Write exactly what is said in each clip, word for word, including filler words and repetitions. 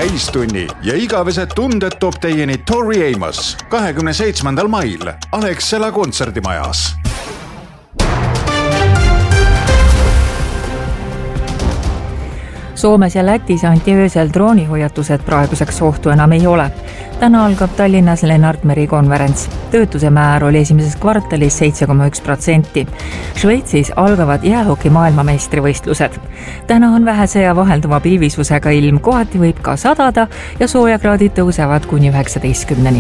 täistunni ja igavesed tunded toob teieni Tori Amos kahekümne seitsmendal mail Alexela kontserdimajas. Soomes ja Lätis anti öösel droonihoiatused, praeguseks ohtu enam ei ole. Täna algab Tallinnas Lennart Meri konverents. Töötuse määr oli esimeses kvartalis seitse koma üks protsenti. Šveitsis algavad jäähoki maailmameistrivõistlused. Täna on vähese ja vahelduva pilvisusega ilm, kohati võib ka sadada ja soojakraadid tõusevad kuni üheksateistkümneni.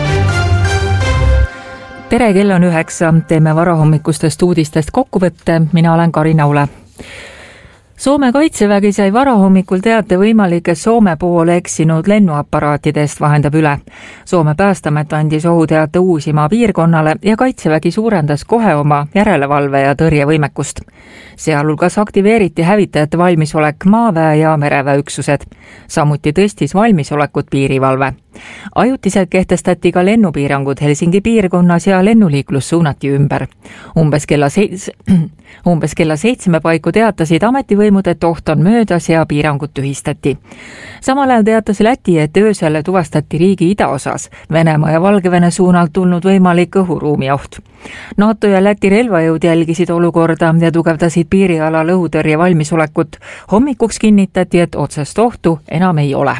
Tere, kell on üheksa, teeme varahommikustest uudistest kokkuvõtte, mina olen Karin Aule. Soome kaitsevägi sai varahommikul teate võimalikes Soome poole eksinud lennuaparaatidest vahendab üle. Soome päästamet andis ohuteate Uusimaa piirkonnale ja kaitsevägi suurendas kohe oma järelevalve ja tõrjevõimekust. Sealhulgas aktiveeriti hävitajate valmisolek maaväe ja mereväe üksused. Samuti tõstis valmisolekut piirivalve. Ajutiselt kehtestati ka lennupiirangud Helsingi piirkonnas ja lennuliiklus suunati ümber. Umbes kella, seits... Umbes kella seitsme paiku teatasid ametivõimud, et oht on möödas ja piirangud tühistati. Samal ajal teatas Läti, et öösel tuvastati riigi idaosas Venemaa ja Valgevene suunalt tulnud võimalik õhuruumi oht. NATO ja Läti relvajõud jälgisid olukorda ja tugevdasid piirialal õhutõrje valmisolekut. Hommikuks kinnitati, et otsest ohtu enam ei ole.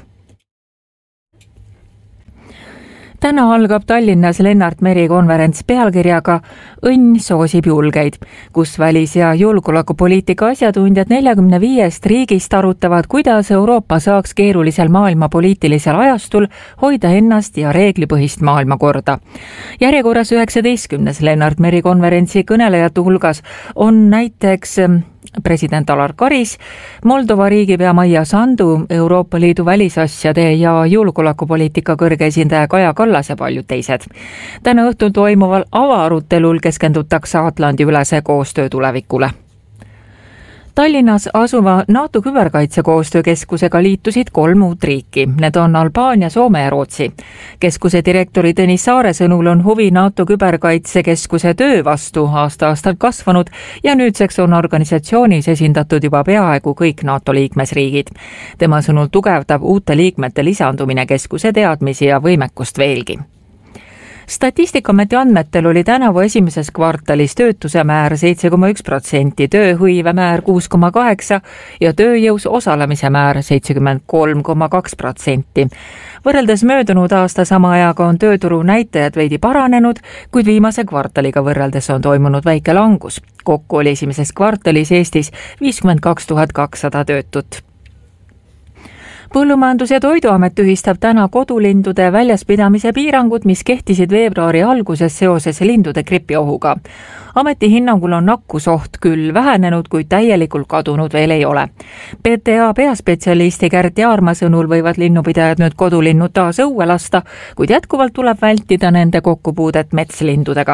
Täna algab Tallinnas Lennart Meri konverents pealkirjaga Õnn soosib julgeid, kus välis- ja julgeolekupoliitika asjatundjad neljakümne viiest riigist arutavad, kuidas Euroopa saaks keerulisel maailma poliitilisel ajastul hoida ennast ja reeglipõhist maailmakorda. Järjekorras üheksateistkümnes Lennart Meri konverentsi kõnelejate hulgas on näiteks president Alar Karis, Moldova riigipea Maia Sandu, Euroopa Liidu välisasjade ja julgeolekupoliitika kõrge esindaja Kaja Kallas ja paljud teised. Täna õhtul toimuval avaarutelul keskendutakse Atlandi ülese koostöö tulevikule. Tallinnas asuva NATO küberkaitsekoostöökeskusega liitusid kolm uut riiki. Need on Albaania, Soome ja Rootsi. Keskuse direktori Tõnis Saare sõnul on huvi NATO küberkaitsekeskuse töö vastu aasta-aastalt kasvanud ja nüüdseks on organisatsioonis esindatud juba peaaegu kõik NATO liikmesriigid. Tema sõnul tugevdab uute liikmete lisandumine keskuse teadmisi ja võimekust veelgi. Statistikaameti andmetel oli tänavu esimeses kvartalis töötuse määr seitse koma üks protsenti, tööhõive määr kuus koma kaheksa ja tööjõus osalemise määr seitsekümmend kolm koma kaks protsenti. Võrreldes möödunud aasta sama ajaga on tööturu näitajad veidi paranenud, kuid viimase kvartaliga võrreldes on toimunud väike langus. Kokku oli esimeses kvartalis Eestis viiskümmend kaks tuhat kakssada töötut. Põllumajandus- ja Toiduamet tühistab täna kodulindude väljaspidamise piirangud, mis kehtisid veebruari alguses seoses lindude gripiohuga. Ameti hinnangul on nakkusoht küll vähenenud, kuid täielikult kadunud veel ei ole. P T A peaspetsialisti Kärt Jaarma sõnul võivad linnupidajad nüüd kodulinnud taas õue lasta, kuid jätkuvalt tuleb vältida nende kokkupuudet metslindudega.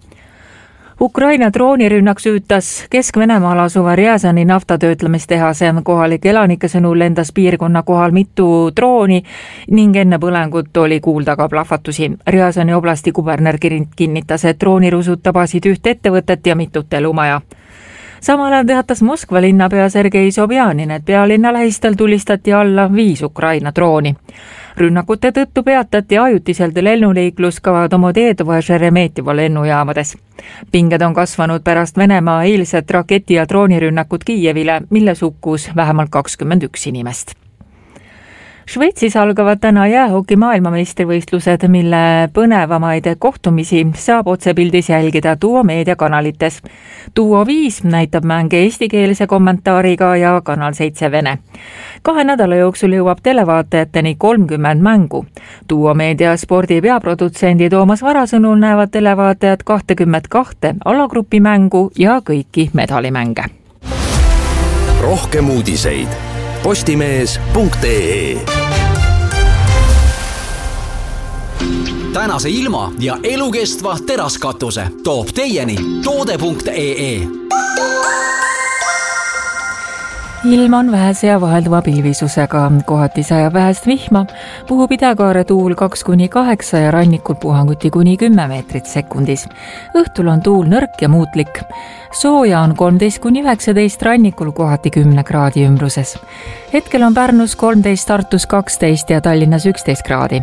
Ukraina droonirünnak süütas Kesk-Venemaal asuva Rjazani naftatöötlemistehase. Kohalike elanike sõnul lendas piirkonna kohal mitu drooni ning enne põlengut oli kuulda ka plahvatusi. Rjazani oblasti kuberner kinnitas, et droonirusud tabasid üht ettevõtet ja mitut elumaja. Samal ajal teatas Moskva linnapea Sergei Sobjanin, et pealinna lähistel tulistati alla viis Ukraina drooni. Rünnakute tõttu peatati ajutiselt lennuliiklus ka Domodedovo ja Šeremetjevo lennujaamades. Pinged on kasvanud pärast Venemaa eilset raketi- ja droonirünnakut Kiievile, milles hukkus vähemalt kakskümmend üks inimest. Šveitsis algavad täna jäähoki maailmameistrivõistlused, mille põnevamaid kohtumisi saab otsepildis jälgida Duo meediakanalites. Duo viis näitab mänge eestikeelse kommentaariga ja Kanal seitse Vene. Kahe nädala jooksul jõuab televaatajateni kolmkümmend mängu. Duo meedia spordi peaprodutsendi Toomas Vara sõnul näevad televaatajad kakskümmend kaks alagrupi mängu ja kõiki medalimänge. Rohkem uudiseid postimees punkt ee. Tänase ilma ja elukestva teraskatuse toob teieni toode punkt ee. ilm on vähese ja vahelduva pilvisusega, kohati sajab vähest vihma, puhub idakaare tuul kaks kuni kaheksa ja rannikul puhanguti kuni kümme meetrit sekundis. Õhtul on tuul nõrk ja muutlik. Sooja on kolmteist kuni üheksateist, rannikul kohati kümne kraadi ümbruses. Hetkel on Pärnus kolmteist, Tartus kaksteist ja Tallinnas üksteist kraadi.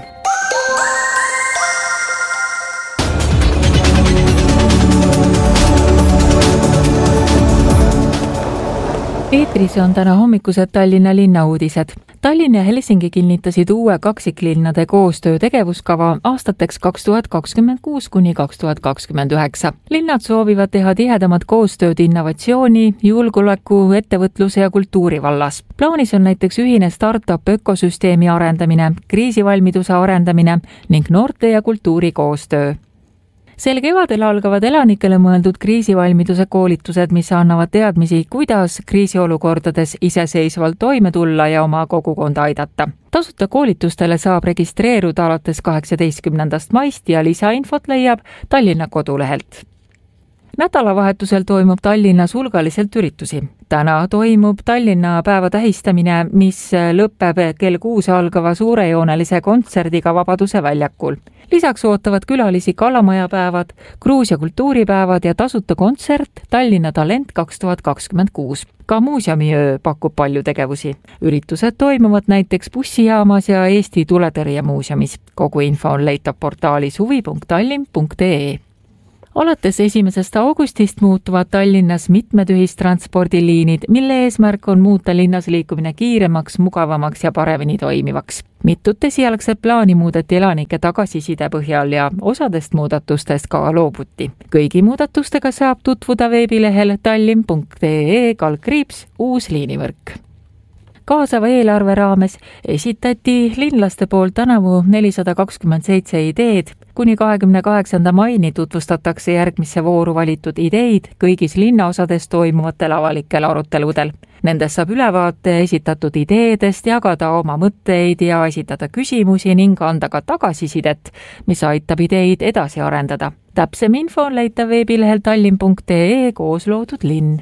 Eetris on täna hommikused Tallinna linna uudised. Tallinn ja Helsingi kinnitasid uue kaksiklinnade koostöö tegevuskava aastateks kaks tuhat kakskümmend kuus kuni kaks tuhat kakskümmend üheksa. Linnad soovivad teha tihedamat koostööd innovatsiooni, julgeoleku, ettevõtluse ja kultuuri vallas. Plaanis on näiteks ühine startup ökosüsteemi arendamine, kriisivalmiduse arendamine ning noorte ja kultuuri koostöö. Sel kevadel algavad elanikele mõeldud kriisivalmiduse koolitused, mis annavad teadmisi, kuidas kriisiolukordades iseseisvalt toime tulla ja oma kogukonda aidata. Tasuta koolitustele saab registreeruda alates kaheksateistkümnendast maist ja lisainfot leiab Tallinna kodulehelt. Nädalavahetusel toimub Tallinnas hulgaliselt üritusi. Täna toimub Tallinna päeva tähistamine, mis lõpeb kell kuus algava suurejoonelise kontserdiga Vabaduse väljakul. Lisaks ootavad külalisi Kalamaja päevad, Gruusia kultuuripäevad ja tasuta kontsert Tallinna Talent kaks tuhat kakskümmend kuus. Ka muuseumiöö pakub palju tegevusi. Üritused toimuvad näiteks bussijaamas ja Eesti Tuletõrje muuseumis. Kogu info on leitav portaalis huvi punkt tallinn punkt ee. Alates esimesest augustist muutuvad Tallinnas mitmed ühistranspordiliinid, mille eesmärk on muuta linnas liikumine kiiremaks, mugavamaks ja paremini toimivaks. Mitut esialgset plaani muudeti elanike tagasiside põhjal ja osadest muudatustest ka loobuti. Kõigi muudatustega saab tutvuda veebilehel tallinn punkt ee kaldkriips uus liinivõrk. Kaasava eelarve raames esitati linlaste poolt tänavu nelisada kakskümmend seitse ideed. Kuni kahekümne kaheksanda maini tutvustatakse järgmisse vooru valitud ideid kõigis linnaosades toimuvatel avalikel aruteludel. Nendes saab ülevaate esitatud ideedest, jagada oma mõtteid ja esitada küsimusi ning anda ka tagasisidet, mis aitab ideid edasi arendada. Täpsem info on leitav veebilehel tallinn punkt ee koos loodud linn.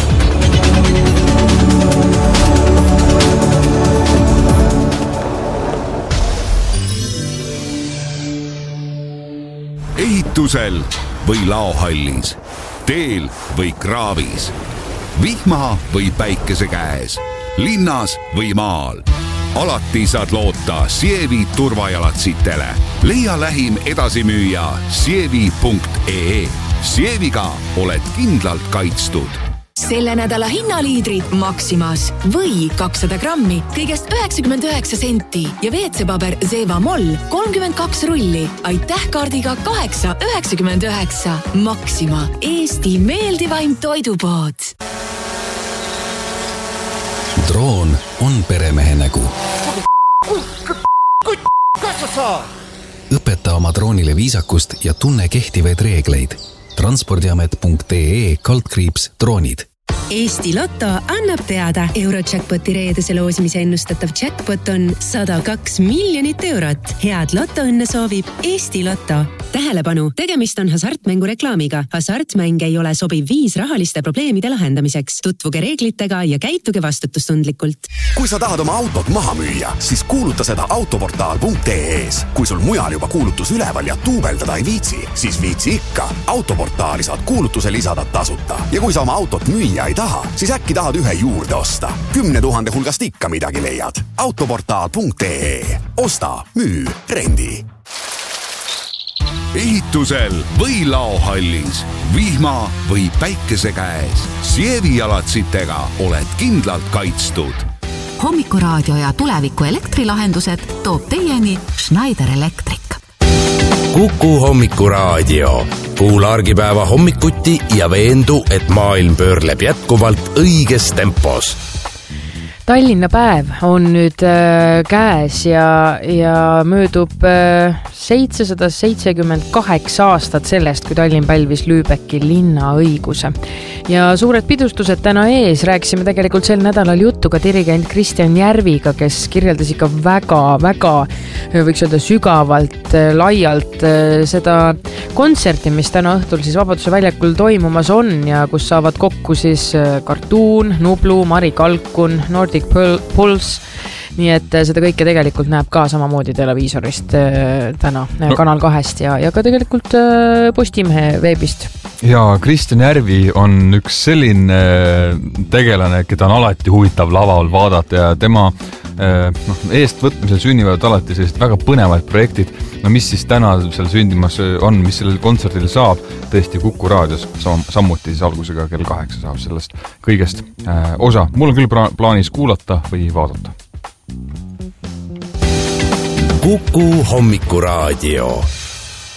Ehitusel või laohallis, teel või kraavis, vihma või päikese käes, linnas või maal. Alati saad loota Sievi turvajalatsitele. Leia lähim edasimüüja sievi punkt ee. Sieviga oled kindlalt kaitstud. Selle nädala hinnaliidrid Maximas või kakssada grammi kõigest üheksakümmend üheksa senti ja veetsepaber Zeva Moll kolmkümmend kaks rulli. Aitäh kaardiga kaheksa üheksakümmend üheksa. Maxima, Eesti meeldivaim toidupood. Droon on peremehe nägu. Õpeta oma droonile viisakust ja tunne kehtivaid reegleid. transpordiamet punkt ee kaldkriips droonid. Eesti Lotto annab teada. Eurojackpoti reedese loosimise ennustatav jackpot on sada kaks miljonit eurot. Head lotoõnne soovib Eesti Lotto. Tähelepanu, tegemist on hasartmängu reklaamiga. Hasartmäng ei ole sobiv viis rahaliste probleemide lahendamiseks. Tutvuge reeglitega ja käituge vastutustundlikult. Kui sa tahad oma autot maha müüa, siis kuuluta seda autoportaal punkt ee-s. Kui sul mujal juba kuulutus üleval ja tuubeldada ei viitsi, siis viitsi ikka. Autoportaali saad kuulutuse lisada tasuta. Ja kui sa oma autot müüa ei taha, siis äkki tahad ühe juurde osta. Kümne tuhande hulgast ikka midagi leiad. autoportaal punkt ee. Osta, müü, rendi. Ehitusel või laohallis, vihma või päikese käes, Sievi jalatsitega oled kindlalt kaitstud. Hommikuraadio ja tuleviku elektrilahendused toob teieni Schneider Electric. Kuku Hommikuraadio. Kuula argipäeva hommikuti ja veendu, et maailm pöörleb jätkuvalt õiges tempos. Tallinna päev on nüüd äh, käes ja, ja möödub äh, seitsesada seitsekümmend kaheksa aastat sellest, kui Tallinn pälvis Lübecki linnaõiguse. Ja suured pidustused täna ees, rääkisime tegelikult sel nädalal juttu ka dirigent Kristjan Järviga, kes kirjeldas ikka väga, väga, võiks öelda sügavalt, laialt seda kontserti, mis täna õhtul siis Vabaduse väljakul toimumas on ja kus saavad kokku siis Kartuun, Nublu, Mari Kalkun, Nordic Pulse. Nii et seda kõike tegelikult näeb ka samamoodi televiisorist täna no. Kanal kahest ja, ja ka tegelikult Postimehe veebist. Ja Kristjan Järvi on üks selline tegelane, keda on alati huvitav laval vaadata ja tema no, eestvõtmisel sünnivad alati sellised väga põnevad projektid. No mis siis täna seal sündimas on, mis sellel kontserdil saab, tõesti Kuku raadios sam- sammuti siis algusega kell kaheksa saab sellest kõigest äh, osa. Mul on küll pra- plaanis kuulata või vaadata. Kuku hommikuraadio.